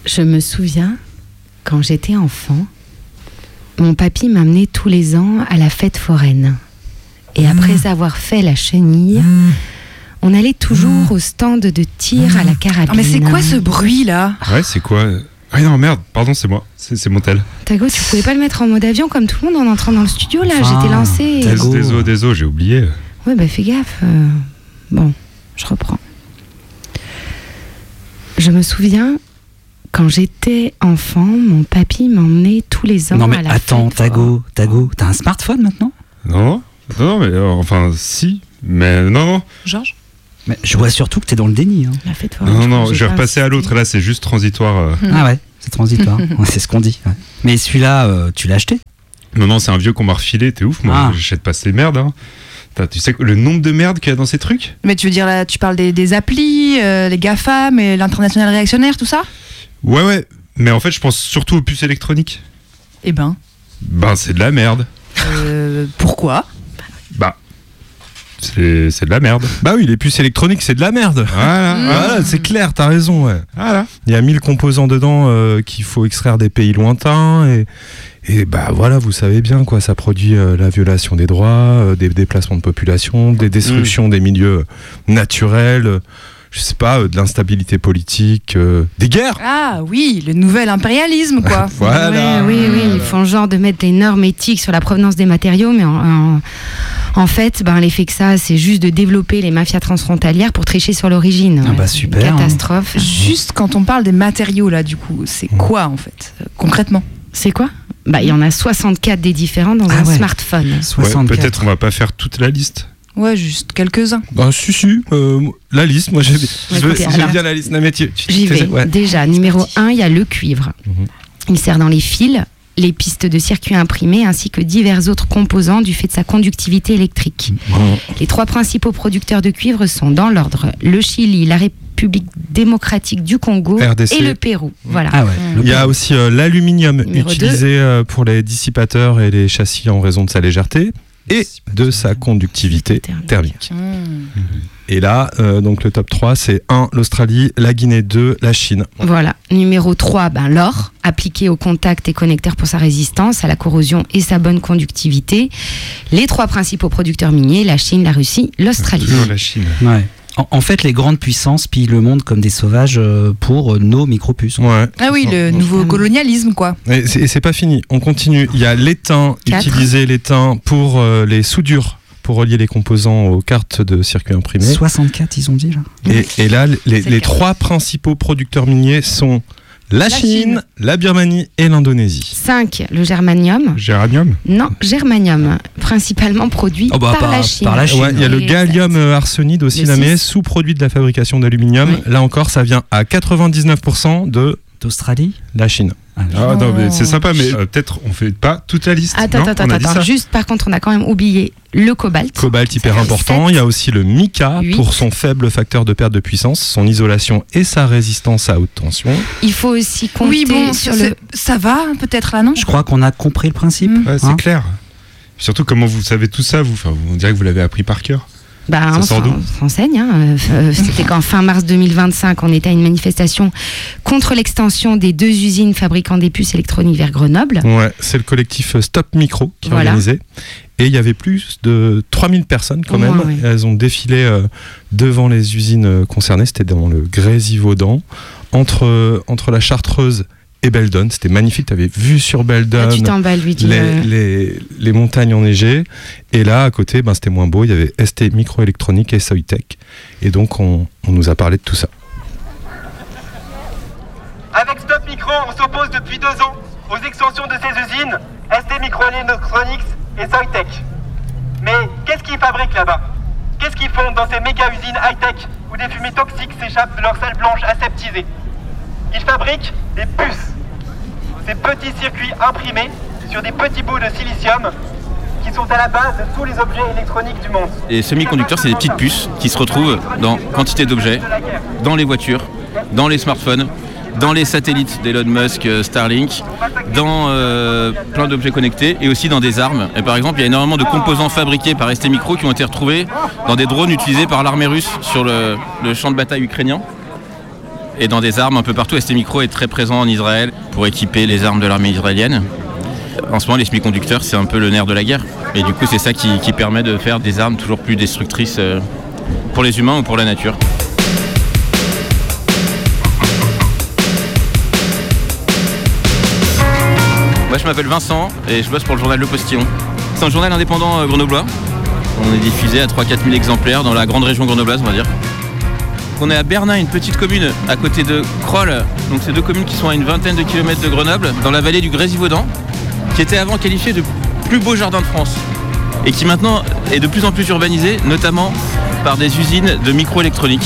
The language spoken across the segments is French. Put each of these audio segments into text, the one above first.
Je me souviens, quand j'étais enfant, mon papy m'amenait tous les ans à la fête foraine. Et après avoir fait la chenille, on allait toujours au stand de tir à la carabine. Ah, mais c'est quoi ce bruit là ? Ouais, c'est quoi ? Ah non, merde, pardon, c'est moi. C'est mon tel. Tago, tu pouvais pas le mettre en mode avion comme tout le monde en entrant dans le studio là ? J'étais lancée. Désolé, j'ai oublié. Ouais, bah fais gaffe. Bon, je reprends. Je me souviens, quand j'étais enfant, mon papy m'emmenait tous les ans Non mais à la attends, fête. Tago, t'as un smartphone maintenant ? Non, mais enfin, si. Mais non. Georges ? Mais je vois surtout que t'es dans le déni. Hein. La fête foraine. Non, je vais repasser à l'autre. Là, c'est juste transitoire. Ah ouais, c'est transitoire. Ouais, c'est ce qu'on dit. Ouais. Mais celui-là, tu l'as acheté ? Non, c'est un vieux qu'on m'a refilé. T'es ouf, moi. J'achète pas ces merdes. Hein. Tu sais le nombre de merdes qu'il y a dans ces trucs ? Mais tu veux dire là, tu parles des applis, les GAFAM et l'international réactionnaire, tout ça ? Ouais. Mais en fait, je pense surtout aux puces électroniques. Eh ben. C'est de la merde. Pourquoi ? C'est de la merde. Bah oui, les puces électroniques, c'est de la merde. Voilà, c'est clair, t'as raison. Ouais. Voilà. Il y a 1000 composants dedans qu'il faut extraire des pays lointains et bah voilà, vous savez bien quoi, ça produit la violation des droits, des déplacements de population, des destructions des milieux naturels, je sais pas, de l'instabilité politique, des guerres. Ah oui, le nouvel impérialisme quoi. Voilà. Oui, ils font genre de mettre des normes éthiques sur la provenance des matériaux, mais en fait, l'effet que ça, c'est juste de développer les mafias transfrontalières pour tricher sur l'origine. Ah bah super. Une catastrophe. Juste quand on parle des matériaux là, du coup, c'est quoi en fait, concrètement ? C'est quoi ? Il y en a 64 des différents dans un smartphone. 64. Ouais, peut-être on va pas faire toute la liste. Ouais, juste quelques-uns. Si, la liste, moi j'aime bien la liste. Non, mais J'y vais. Ouais. Déjà, numéro 1, il y a le cuivre. Il sert dans les fils, les pistes de circuits imprimés ainsi que divers autres composants du fait de sa conductivité électrique. Les 3 principaux producteurs de cuivre sont dans l'ordre le Chili, la République démocratique du Congo RDC. et le Pérou. Voilà. Ah ouais. Il y a aussi l'aluminium utilisé pour les dissipateurs et les châssis en raison de sa légèreté et de sa conductivité thermique. Et là, donc le top 3, c'est 1, l'Australie, la Guinée 2, la Chine. Voilà. Numéro 3, l'or, appliqué au contact et connecteur pour sa résistance à la corrosion et sa bonne conductivité. Les 3 principaux producteurs miniers, la Chine, la Russie, l'Australie. La Chine. Ouais. En fait, les grandes puissances pillent le monde comme des sauvages pour nos micropuces. Ouais. Ah oui, le nouveau colonialisme, quoi. Et c'est pas fini, on continue. Il y a l'étain, utiliser l'étain pour les soudures, pour relier les composants aux cartes de circuits imprimés. 64, ils ont dit, là. Et là, les 3 principaux producteurs miniers sont la Chine, la Birmanie et l'Indonésie. 5, le germanium. Géranium ? Non, germanium, principalement produit par la Chine. Ouais, il y a le gallium arsenide aussi, mais sous-produit de la fabrication d'aluminium. Oui. Là encore, ça vient à 99% d'Australie, la Chine. Ah non, mais c'est sympa, mais peut-être on fait pas toute la liste. Attends, juste par contre, on a quand même oublié le cobalt. Cobalt hyper important. Il y a aussi le mica 8. Pour son faible facteur de perte de puissance, son isolation et sa résistance à haute tension. Il faut aussi compter sur ça va peut-être là, non ? Je crois qu'on a compris le principe. Ouais, c'est clair. Surtout comment vous savez tout ça, vous. Enfin, on dirait que vous l'avez appris par cœur. On s'enseigne. C'était qu'en fin mars 2025, on était à une manifestation contre l'extension des 2 usines fabriquant des puces électroniques vers Grenoble. Ouais, c'est le collectif Stop Micro qui a organisé. Et il y avait plus de 3000 personnes quand même. Oui. Elles ont défilé devant les usines concernées. C'était dans le Grésivaudan, entre la Chartreuse et Beldon. C'était magnifique, tu avais vu sur Beldon les montagnes enneigées, et là à côté c'était moins beau, il y avait ST Microélectronique et Soitec, et donc on nous a parlé de tout ça. Avec Stop Micro, on s'oppose depuis 2 ans aux extensions de ces usines ST Microelectronics et Soitec. Mais qu'est-ce qu'ils fabriquent là-bas ? Qu'est-ce qu'ils font dans ces méga usines high-tech où des fumées toxiques s'échappent de leurs salles blanches aseptisées ? Ils fabriquent des puces, ces petits circuits imprimés sur des petits bouts de silicium qui sont à la base de tous les objets électroniques du monde. Les semi-conducteurs, c'est des petites puces qui se retrouvent dans quantité d'objets, dans les voitures, dans les smartphones, dans les satellites d'Elon Musk, Starlink, dans plein d'objets connectés et aussi dans des armes. Et par exemple, il y a énormément de composants fabriqués par ST Micro qui ont été retrouvés dans des drones utilisés par l'armée russe sur le champ de bataille ukrainien. et dans des armes un peu partout. ST Micro est très présent en Israël pour équiper les armes de l'armée israélienne. En ce moment, les semi-conducteurs, c'est un peu le nerf de la guerre. Et du coup, c'est ça qui permet de faire des armes toujours plus destructrices pour les humains ou pour la nature. Moi, je m'appelle Vincent et je bosse pour le journal Le Postillon. C'est un journal indépendant grenoblois. On est diffusé à 3-4 000 exemplaires dans la grande région grenobloise, on va dire. On est à Bernin, une petite commune à côté de Crolles. Donc, c'est 2 communes qui sont à une vingtaine de kilomètres de Grenoble, dans la vallée du Grésivaudan, qui était avant qualifié de plus beau jardin de France et qui maintenant est de plus en plus urbanisé, notamment par des usines de microélectronique.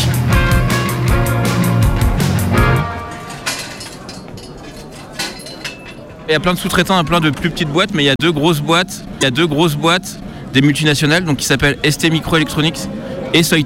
Il y a plein de sous-traitants, plein de plus petites boîtes, mais il y a 2 grosses boîtes. Il y a 2 grosses boîtes des multinationales, donc qui s'appellent ST Microelectronics et Soitec.